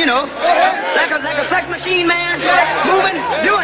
you know, like a sex machine, man, moving, doing